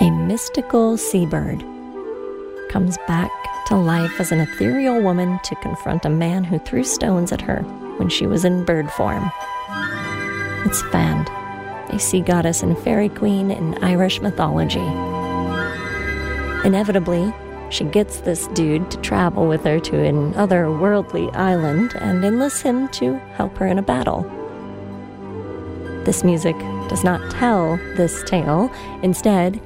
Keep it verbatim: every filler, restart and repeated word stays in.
A mystical seabird comes back to life as an ethereal woman to confront a man who threw stones at her when she was in bird form. It's Fand, a sea goddess and fairy queen in Irish mythology. Inevitably, she gets this dude to travel with her to an otherworldly island and enlists him to help her in a battle. This music does not tell this tale, instead